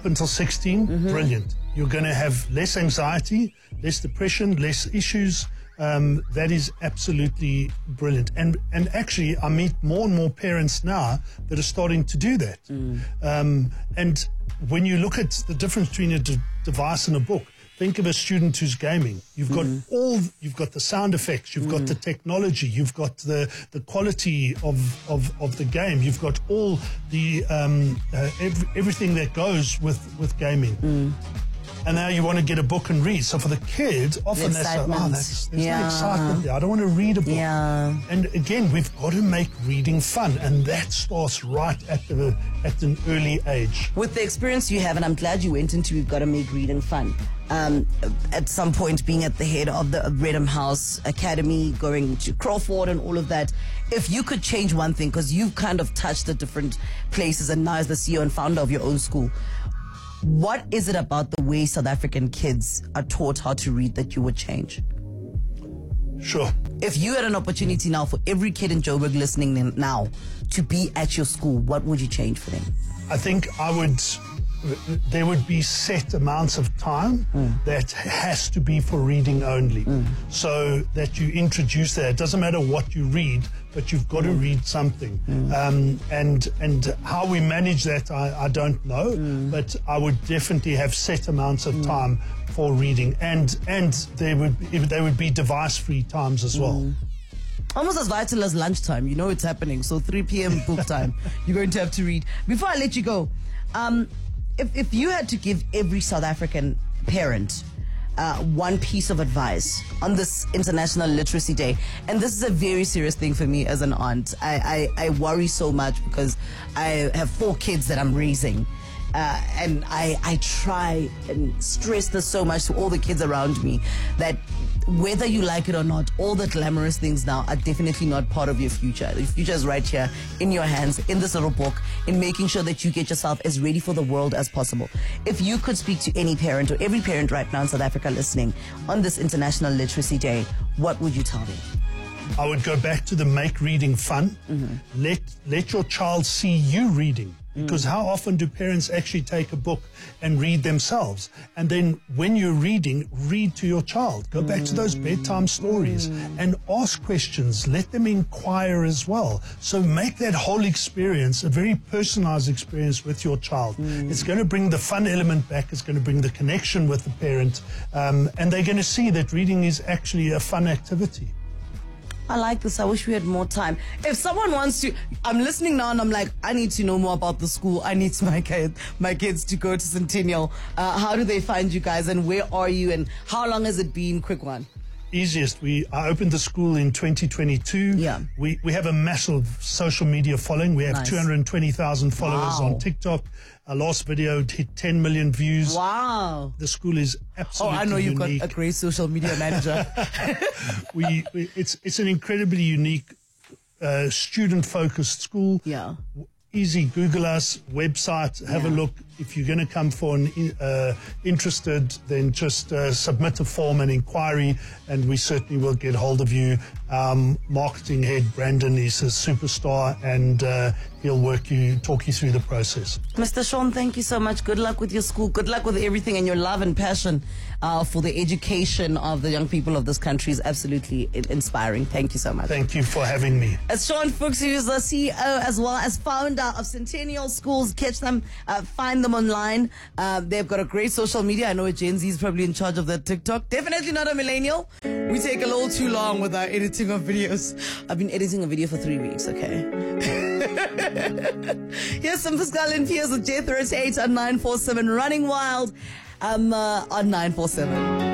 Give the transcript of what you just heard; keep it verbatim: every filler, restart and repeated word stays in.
up until sixteen, mm-hmm. brilliant. You're going to have less anxiety, less depression, less issues. Um, that is absolutely brilliant. And and actually, I meet more and more parents now that are starting to do that. Mm. Um, and when you look at the difference between a de- device and a book, think of a student who's gaming. You've got mm. all, you've got the sound effects, you've mm. got the technology, you've got the, the quality of, of, of the game, you've got all the um, uh, every, everything that goes with, with gaming. Mm. And now you want to get a book and read. So for the kids, often that's like, oh, that's, there's yeah. no excitement there. I don't want to read a book. Yeah. And again, we've got to make reading fun. And that starts right at the at an early age. With the experience you have, and I'm glad you went into We've Got to Make Reading Fun. Um, at some point being at the head of the Redham House Academy, going to Crawford and all of that, if you could change one thing, because you've kind of touched the different places and now as the C E O and founder of your own school, what is it about the way South African kids are taught how to read that you would change? Sure. If you had an opportunity now for every kid in Joburg listening now to be at your school, what would you change for them? I think I would... There would be set amounts of time mm. that has to be for reading only. Mm. So that you introduce that. It doesn't matter what you read, but you've got mm. to read something. Mm. Um, and and how we manage that, I, I don't know. Mm. But I would definitely have set amounts of mm. time for reading. And and there would be, there would be device-free times as well. Mm. Almost as vital as lunchtime. You know it's happening. So three p.m. book time. You're going to have to read. Before I let you go, um, If, if you had to give every South African parent uh, one piece of advice on this International Literacy Day, and this is a very serious thing for me as an aunt. I, I, I worry so much because I have four kids that I'm raising. Uh, and I, I try and stress this so much to all the kids around me that whether you like it or not, all the glamorous things now are definitely not part of your future. Your future is right here in your hands, in this little book, in making sure that you get yourself as ready for the world as possible. If you could speak to any parent or every parent right now in South Africa listening on this International Literacy Day, what would you tell them? I would go back to the make reading fun. Mm-hmm. Let let your child see you reading. Because mm. how often do parents actually take a book and read themselves? And then when you're reading, read to your child. Go back mm. to those bedtime stories mm. and ask questions. Let them inquire as well. So make that whole experience a very personalized experience with your child. Mm. It's going to bring the fun element back. It's going to bring the connection with the parent. Um, and they're going to see that reading is actually a fun activity. I like this. I wish we had more time. If someone wants to, I'm listening now and I'm like, I need to know more about the school. I need my kid, my kids to go to Centennial. Uh, how do they find you guys and where are you and how long has it been? Quick one. Easiest. We I opened the school in twenty twenty-two. Yeah. We we have a massive social media following. We have nice. two hundred twenty thousand followers wow. on TikTok. Our last video hit ten million views. Wow. The school is absolutely Oh, I know you've unique. got a great social media manager. we, we it's it's an incredibly unique uh, student-focused school. Yeah. Easy. Google us, website, have yeah. a look. If you're going to come for an uh, interested, then just uh, submit a form and inquiry, and we certainly will get hold of you. Um, marketing head Brandon is a superstar, and uh, he'll work you, talk you through the process. Mister Sean, thank you so much. Good luck with your school. Good luck with everything, and your love and passion uh, for the education of the young people of this country is absolutely inspiring. Thank you so much. Thank you for having me. It's Sean Fuchs, who is the C E O as well as founder of Centennial Schools. Catch them, uh, find them online. Uh, they've got a great social media. I know a Gen Z is probably in charge of that TikTok. Definitely not a millennial. We take a little too long with our editing of videos. I've been editing a video for three weeks, okay? Here's some Pascal and Piers with J thirty-eight on nine four seven Running Wild um, uh, on nine four seven.